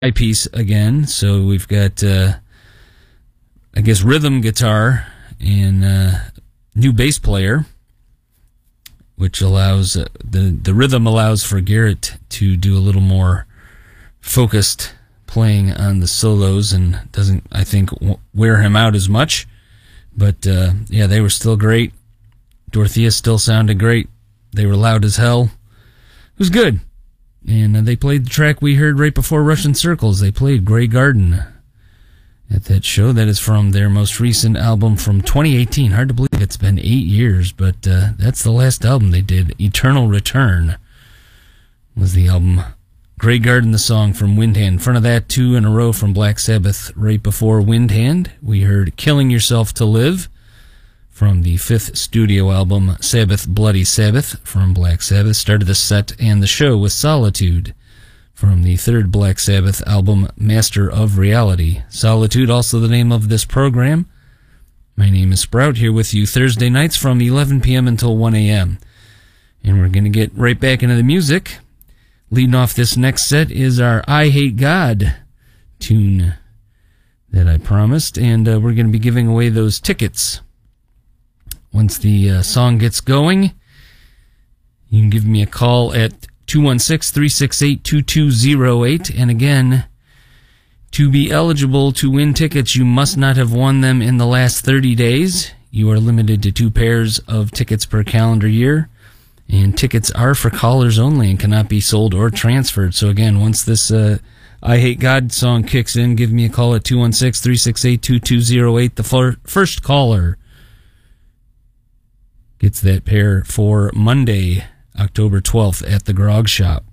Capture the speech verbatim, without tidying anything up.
piece again. So we've got, uh, I guess, rhythm guitar and uh, new bass player, which allows uh, the the rhythm allows for Garrett to do a little more focused playing on the solos and doesn't, I think, wear him out as much. But uh, yeah, they were still great. Dorothea still sounded great. They were loud as hell. It was good. And uh, they played the track we heard right before Russian Circles. They played Grey Garden at that show. That is from their most recent album from twenty eighteen. Hard to believe it's been eight years, but uh, that's the last album they did. Eternal Return was the album. Grey Garden, the song from Windhand. In front of that, two in a row from Black Sabbath. Right before Windhand, we heard Killing Yourself to Live from the fifth studio album, Sabbath Bloody Sabbath, from Black Sabbath. Started the set and the show with Solitude from the third Black Sabbath album, Master of Reality. Solitude, also the name of this program. My name is Sprout, here with you Thursday nights from eleven p.m. until one a.m. And we're going to get right back into the music. Leading off this next set is our I Hate God tune that I promised, and uh, we're going to be giving away those tickets. Once the uh, song gets going, you can give me a call at two one six, three six eight, two two zero eight. And again, to be eligible to win tickets, you must not have won them in the last thirty days. You are limited to two pairs of tickets per calendar year. And tickets are for callers only and cannot be sold or transferred. So again, once this uh, I Hate God song kicks in, give me a call at two one six, three six eight, two two zero eight. The fir- first caller gets that pair for Monday, October twelfth at the Grog Shop.